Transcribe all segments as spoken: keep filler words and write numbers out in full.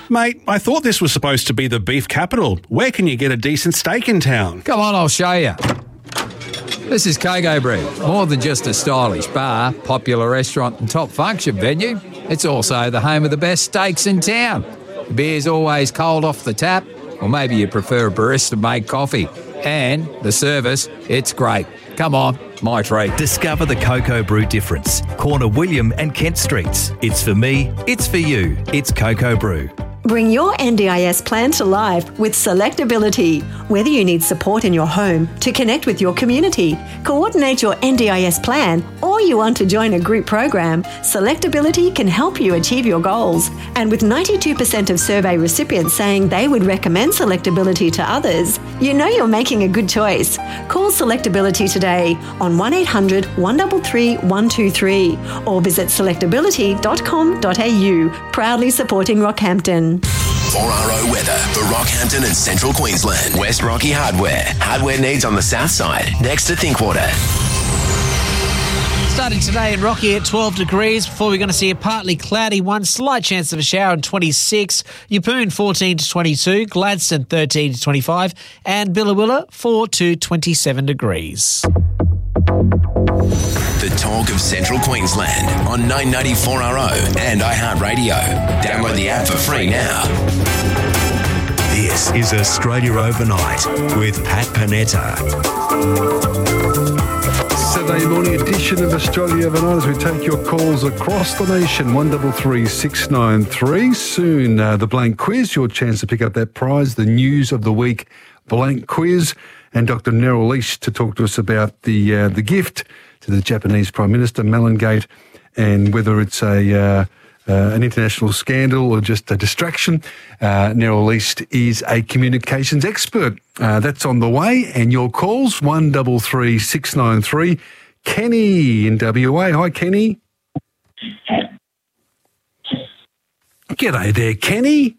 Mate, I thought this was supposed to be the beef capital. Where can you get a decent steak in town? Come on, I'll show you. This is Coco Brew. More than just a stylish bar, popular restaurant and top function venue, it's also the home of the best steaks in town. The beer's always cold off the tap, or maybe you prefer a barista-made coffee. And the service, it's great. Come on, my treat. Discover the Coco Brew difference. Corner William and Kent Streets. It's for me, it's for you. It's Coco Brew. Bring your N D I S plan to life with Selectability. Whether you need support in your home, to connect with your community, coordinate your N D I S plan, or you want to join a group program, Selectability can help you achieve your goals. And with ninety-two percent of survey recipients saying they would recommend Selectability to others, you know you're making a good choice. Call Selectability today on one eight hundred, one three three, one two three or visit selectability dot com dot a u, proudly supporting Rockhampton. four R O weather for Rockhampton and Central Queensland. West Rocky Hardware. Hardware needs on the south side, next to Thinkwater. Starting today in Rocky at twelve degrees before we're going to see a partly cloudy one, slight chance of a shower at twenty-six, Yeppoon fourteen to twenty-two, Gladstone thirteen to twenty-five and Billawilla four to twenty-seven degrees. The talk of Central Queensland on nine ninety-four R O and iHeartRadio. Download the app for free now. This is Australia Overnight with Pat Panetta. Saturday morning edition of Australia Overnight as we take your calls across the nation. one three three, six nine three. Soon, uh, the blank quiz, your chance to pick up that prize, the news of the week blank quiz. And Doctor Nerol Leach to talk to us about the uh, the gift to the Japanese Prime Minister, Melongate, and whether it's a uh, uh, an international scandal or just a distraction. Uh, Nerol Leach is a communications expert. Uh, that's on the way. And your calls, one three three, six nine three. Kenny in W A. Hi, Kenny. G'day there, Kenny.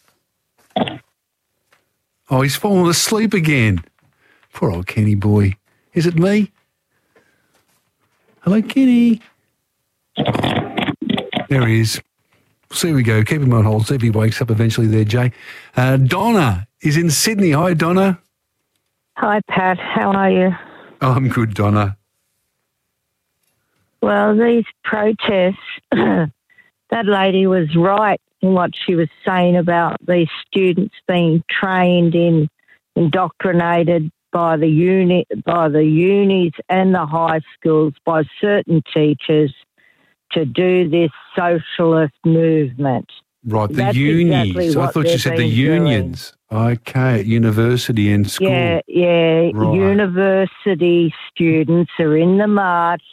Oh, he's fallen asleep again. Poor old Kenny boy. Is it me? Hello, Kenny. There he is. So here we go. Keep him on hold. See if he wakes up eventually there, Jay. Uh, Donna is in Sydney. Hi, Donna. Hi, Pat. How are you? Oh, I'm good, Donna. Well, these protests, that lady was right in what she was saying about these students being trained in, indoctrinated by the uni, by the unis and the high schools, by certain teachers to do this socialist movement. Right, the That's unis. exactly I thought you said the unions. Doing. Okay, at university and school. Yeah, yeah. Right. University students are in the march.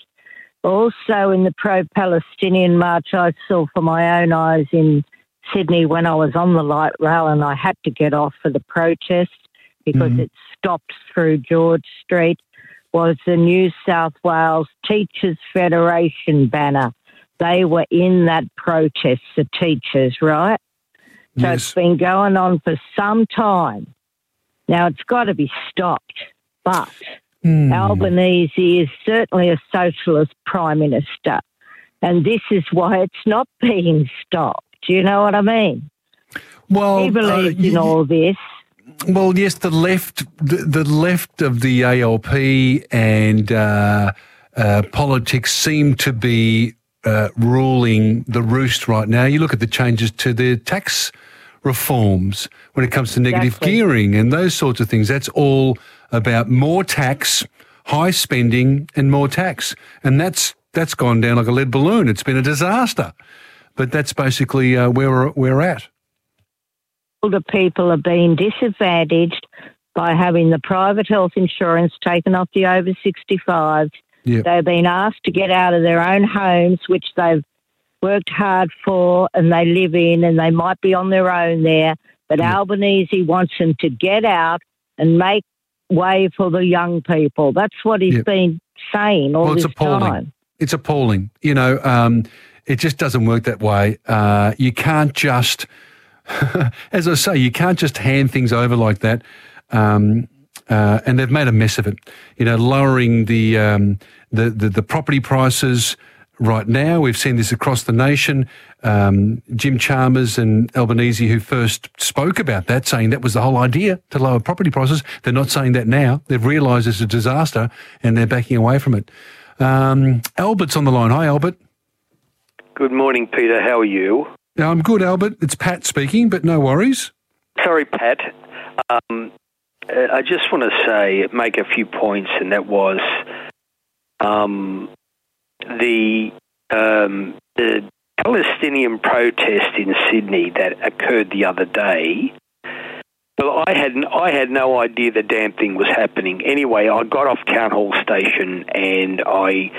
Also in the pro-Palestinian march I saw for my own eyes in Sydney when I was on the light rail and I had to get off for the protest because mm-hmm. it stopped through George Street, was the New South Wales Teachers Federation banner. They were in that protest, the teachers, right? So yes. It's been going on for some time. Now, it's got to be stopped, but mm. Albanese is certainly a socialist prime minister, and this is why it's not being stopped. Do you know what I mean? Well, he believes uh, in all this. Well, yes, the left, the, the left of the A L P and uh, uh, politics seem to be uh, ruling the roost right now. You look at the changes to the tax reforms when it comes to negative Exactly. gearing and those sorts of things. That's all about more tax, high spending, and more tax, and that's that's gone down like a lead balloon. It's been a disaster, but that's basically uh, where we're, we're at. Older people are being disadvantaged by having the private health insurance taken off the over sixty-fives. Yep. They've been asked to get out of their own homes, which they've worked hard for and they live in, and they might be on their own there. But yep. Albanese wants them to get out and make way for the young people. That's what he's yep. been saying all well, it's this appalling. time. It's appalling. You know, um, it just doesn't work that way. Uh, you can't just... As I say, you can't just hand things over like that, um, uh, and they've made a mess of it. You know, lowering the, um, the the the property prices, right now. We've seen this across the nation. Um, Jim Chalmers and Albanese, who first spoke about that, saying that was the whole idea, to lower property prices. They're not saying that now. They've realised it's a disaster and they're backing away from it. Um, Albert's on the line. Hi, Albert. Good morning, Peter. How are you? Now, I'm good, Albert. It's Pat speaking, but no worries. Sorry, Pat. Um, I just want to say, make a few points, and that was um, the um, the Palestinian protest in Sydney that occurred the other day. Well, I had I had no idea the damn thing was happening. Anyway, I got off Town Hall Station and I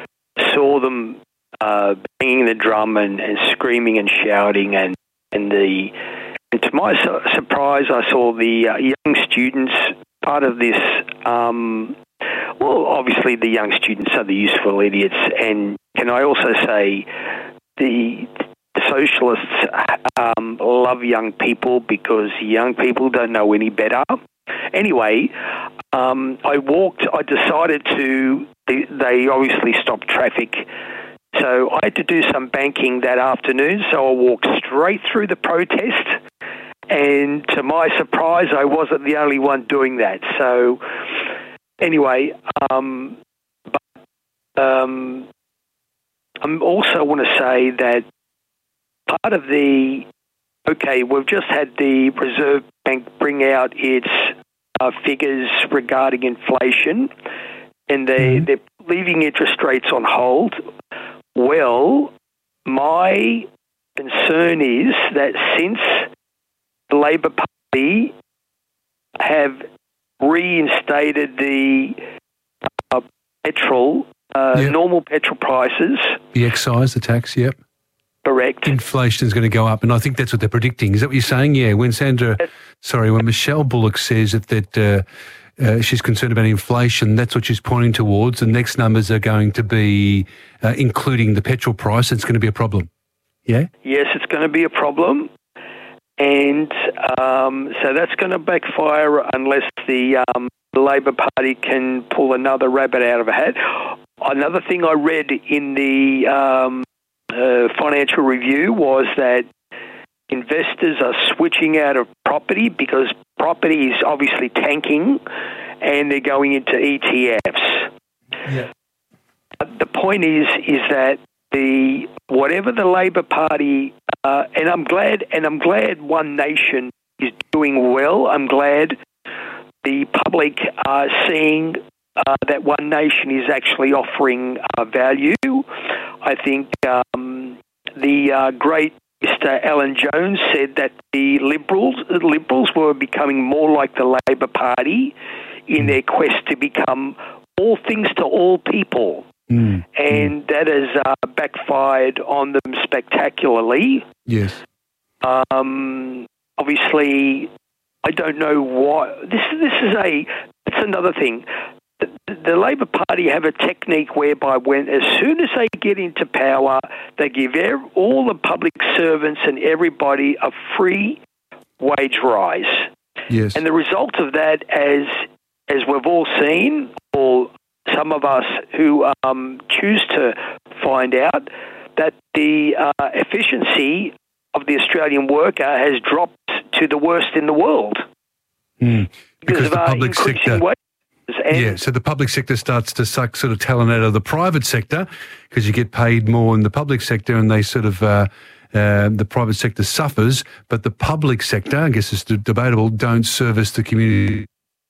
saw them uh, banging the drum and, and screaming and shouting, and and the and to my su- surprise, I saw the uh, young students part of this. Um, well, obviously the young students are the useful idiots, and can I also say the socialists um, love young people because young people don't know any better. Anyway, um, I walked, I decided to, they, they obviously stopped traffic, so I had to do some banking that afternoon, so I walked straight through the protest, and to my surprise, I wasn't the only one doing that. So anyway, um, but, um, I also want to say that part of the, okay, we've just had the Reserve Bank bring out its uh, figures regarding inflation, and they, mm-hmm. they're leaving interest rates on hold. Well, my concern is that since the Labor Party have reinstated the uh, petrol, uh, yep. normal petrol prices. The excise, the tax, yep. Correct. Inflation is going to go up, and I think that's what they're predicting. Is that what you're saying? Yeah. When Sandra, sorry, when Michelle Bullock says that that uh, uh, she's concerned about inflation, that's what she's pointing towards. The next numbers are going to be, uh, including the petrol price. It's going to be a problem. Yeah. Yes, it's going to be a problem, and um, so that's going to backfire unless the um, Labor Party can pull another rabbit out of a hat. Another thing I read in the um, Uh, Financial Review was that investors are switching out of property because property is obviously tanking and they're going into E T Fs. Yeah. But the point is, is that the whatever the Labor Party, uh, and I'm glad, and I'm glad One Nation is doing well. I'm glad the public are seeing Uh, that One Nation is actually offering uh, value. I think um, the uh, great Mister Alan Jones said that the Liberals, the Liberals were becoming more like the Labor Party in their quest to become all things to all people. Mm. And that has uh, backfired on them spectacularly. Yes. Um, obviously, I don't know why. This, this is a, it's another thing. The, the Labor Party have a technique whereby when, as soon as they get into power, they give ev- all the public servants and everybody a free wage rise. Yes. And the result of that, as as we've all seen, or some of us who um, choose to find out, that the uh, efficiency of the Australian worker has dropped to the worst in the world. Mm. Because, because of the our public increasing sector... wages. And yeah, so the public sector starts to suck sort of talent out of the private sector because you get paid more in the public sector, and they sort of uh, uh, the private sector suffers, but the public sector, I guess it's debatable, don't service the community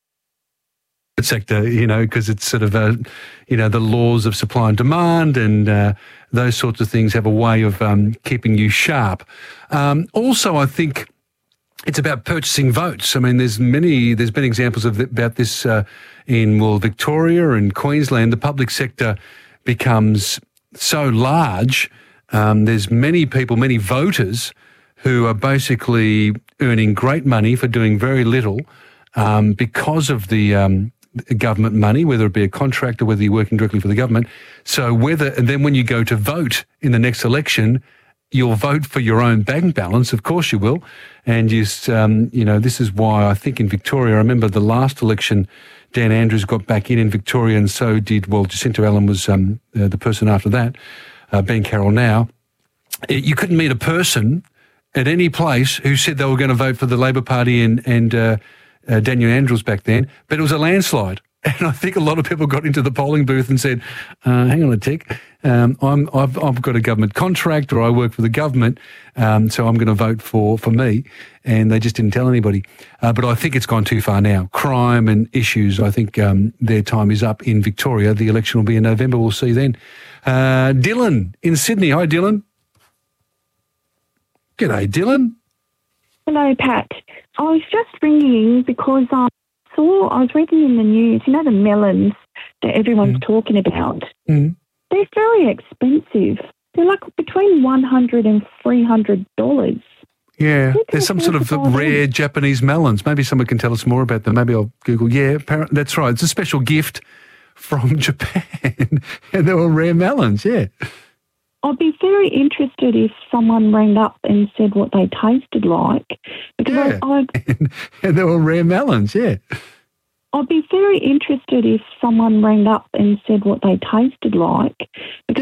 sector, you know, because it's sort of uh, you know, the laws of supply and demand and uh, those sorts of things have a way of um, keeping you sharp. Um, also, I think it's about purchasing votes. I mean, there's many, there's been examples of about this uh, in, well, Victoria and Queensland. The public sector becomes so large. Um, there's many people, many voters who are basically earning great money for doing very little um, because of the um, government money, whether it be a contract or whether you're working directly for the government. So whether, and then when you go to vote in the next election, you'll vote for your own bank balance, of course you will. And you, um, you know, this is why I think in Victoria, I remember the last election, Dan Andrews got back in in Victoria, and so did, well, Jacinta Allen was um, uh, the person after that. uh, Ben Carroll now, it, you couldn't meet a person at any place who said they were going to vote for the Labor Party and, and uh, uh, Daniel Andrews back then, but it was a landslide. And I think a lot of people got into the polling booth and said, uh, hang on a tick, um, I'm, I've, I've got a government contract or I work for the government, um, so I'm going to vote for, for me. And they just didn't tell anybody. Uh, but I think it's gone too far now. Crime and issues, I think um, their time is up in Victoria. The election will be in November. We'll see then. Uh, Dylan in Sydney. Hi, Dylan. G'day, Dylan. Hello, Pat. I was just ringing because I saw, I was reading in the news, you know, the melons that everyone's mm. talking about. Mm. They're very expensive. They're like between one hundred dollars and three hundred dollars. Yeah, there's some sort of rare in. Japanese melons. Maybe someone can tell us more about them. Maybe I'll Google. Yeah, apparently, that's right. It's a special gift from Japan. And they were rare melons, yeah. I'd be very interested if someone rang up and said what they tasted like. Because yeah, I, and, and they were rare melons, yeah. I'd be very interested if someone rang up and said what they tasted like. Because